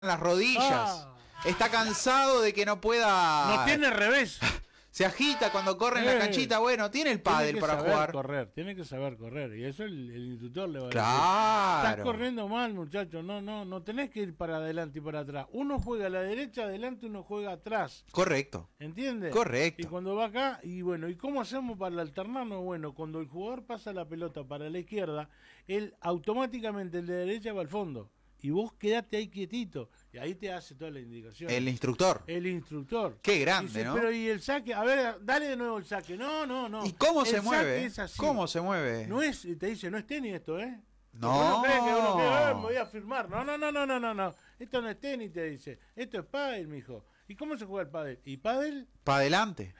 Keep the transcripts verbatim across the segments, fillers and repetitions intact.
las rodillas. Ah. Está cansado de que no pueda... No tiene revés. Se agita cuando corre en Eh. la canchita. Bueno, tiene el pádel Tiene que para saber jugar. correr, tiene que saber correr. Y eso el, el instructor le va a decir. Claro. Estás corriendo mal, muchacho. No, no, no tenés que ir para adelante y para atrás. Uno juega a la derecha, adelante, uno juega atrás. Correcto. ¿Entiendes? Correcto. Y cuando va acá, y bueno, ¿y cómo hacemos para alternarnos? Bueno, cuando el jugador pasa la pelota para la izquierda, él automáticamente el de derecha va al fondo. Y vos quedate ahí quietito. Y ahí te hace toda la indicación. El instructor. El instructor. Qué grande, Dice, ¿no? Pero y el saque, a ver, dale de nuevo el saque. No, no, no. ¿Y cómo El se saque mueve? es así. ¿Cómo se mueve? No es, te dice, no es tenis esto, ¿eh? No. Uno cree que uno cree, "Ah, me voy a firmar. No, no, no, no, no, no, no. Esto no es tenis, te dice. Esto es pádel, mijo. ¿Y cómo se juega el pádel? ¿Y pádel? Para adelante.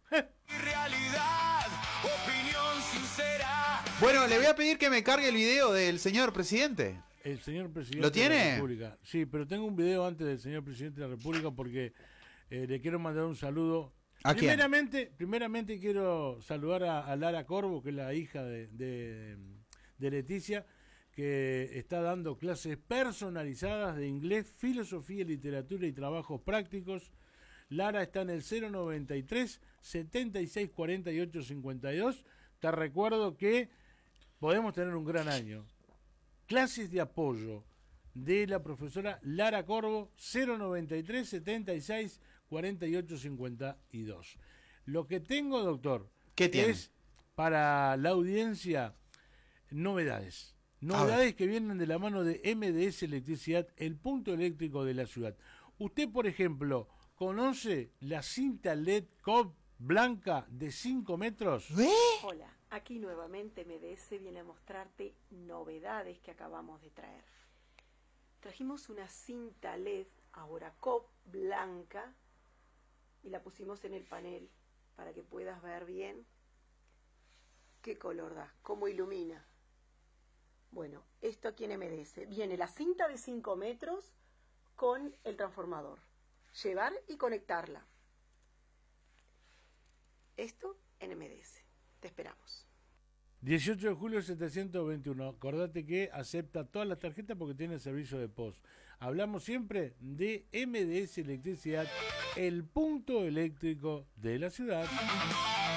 Realidad, opinión sincera. Bueno, le voy a pedir que me cargue el video del señor presidente. El señor presidente ¿Lo tiene? de la República. Sí, pero tengo un video antes del señor presidente de la República porque eh, le quiero mandar un saludo. ¿A quién? primeramente, primeramente quiero saludar a, a Lara Corvo, que es la hija de, de, de Leticia, que está dando clases personalizadas de inglés, filosofía, literatura y trabajos prácticos. Lara está en el cero noventa y tres, setenta y seis, cuarenta y ocho, cincuenta y dos. Te recuerdo que podemos tener un gran año. Clases de apoyo de la profesora Lara Corvo, cero noventa y tres, setenta y seis, cuarenta y ocho, cincuenta y dos. Lo que tengo, doctor, ¿Qué tiene? es para la audiencia novedades. Novedades que vienen de la mano de M D S Electricidad, el punto eléctrico de la ciudad. Usted, por ejemplo, ¿conoce la cinta L E D C O B blanca de cinco metros? ¿Ve? Hola, aquí nuevamente M D S viene a mostrarte novedades que acabamos de traer. Trajimos una cinta L E D, ahora C O B blanca, y la pusimos en el panel para que puedas ver bien qué color da, cómo ilumina. Bueno, esto aquí en M D S. Viene la cinta de cinco metros con el transformador. Llevar y conectarla. Esto en M D S. Te esperamos. dieciocho de julio setecientos veintiuno. Acordate que acepta todas las tarjetas porque tiene servicio de post. Hablamos siempre de M D S Electricidad, el punto eléctrico de la ciudad.